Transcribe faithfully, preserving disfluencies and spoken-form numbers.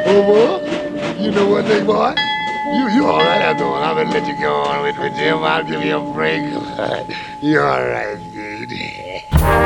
Oh, boy, you know what, big boy? You, you all right after all. I'm gonna let you go on with, with Jim. I'll give you a break. You all right, dude.